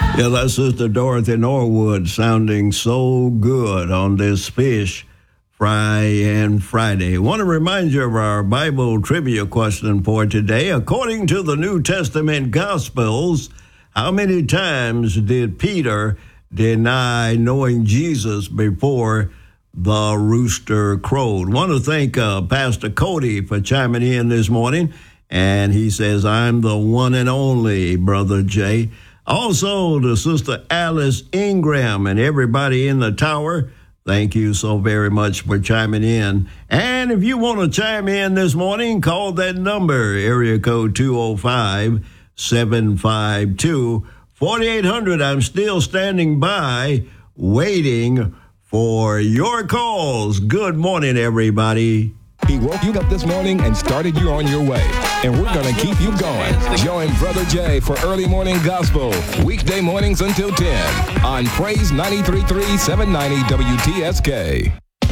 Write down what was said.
Yeah, that's Sister Dorothy Norwood sounding so good on this Fish Fry and Friday. I want to remind you of our Bible trivia question for today. According to the New Testament Gospels, how many times did Peter deny knowing Jesus before the rooster crowed? Want to thank Pastor Cody for chiming in this morning. And he says, I'm the one and only, Brother Jay. Also to Sister Alice Ingram and everybody in the tower, thank you so very much for chiming in. And if you want to chime in this morning, call that number, area code 205-752-4800. I'm still standing by, waiting for your calls. Good morning, everybody. He woke you up this morning and started you on your way. And we're going to keep you going. Join Brother Jay for Early Morning Gospel, weekday mornings until 10 on Praise 93.3 790 WTSK.